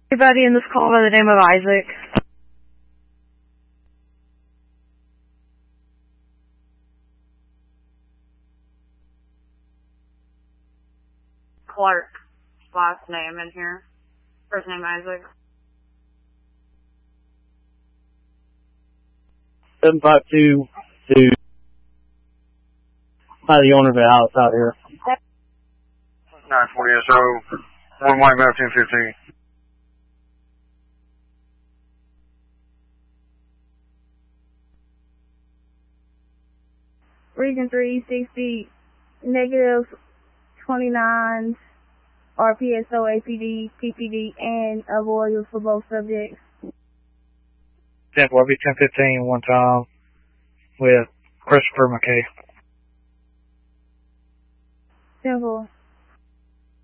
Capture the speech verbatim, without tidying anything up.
Anybody in this call by the name of Isaac? Clark. Last name in here. First name Isaac. seven five two two. By the owner of the house out here. nine forty S O. One white male ten fifteen. Region three sixty, negative twenty-nine, R P S O, A P D, P P D, and avoidance for both subjects. Temple, I'll be ten fifteen one time with Christopher McKay. Simple.